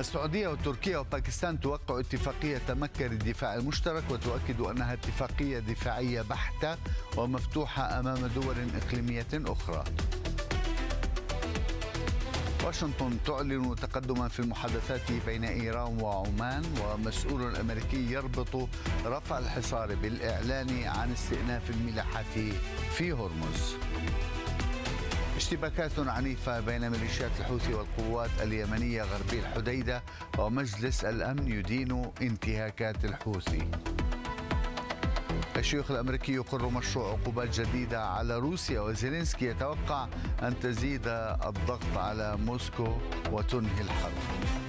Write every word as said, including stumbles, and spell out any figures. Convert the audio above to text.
السعودية وتركيا وباكستان توقع اتفاقية مكة للدفاع المشترك، وتؤكد أنها اتفاقية دفاعية بحتة ومفتوحة أمام دول إقليمية أخرى. واشنطن تعلن تقدما في المحادثات بين إيران وعمان، ومسؤول أمريكي يربط رفع الحصار بالإعلان عن استئناف الملاحة في هرمز. اشتباكات عنيفة بين ميليشيات الحوثي والقوات اليمنية غربي الحديدة، ومجلس الأمن يدين انتهاكات الحوثي. الشيوخ الأمريكي يقر مشروع عقوبات جديدة على روسيا، وزيلينسكي يتوقع أن تزيد الضغط على موسكو وتنهي الحرب.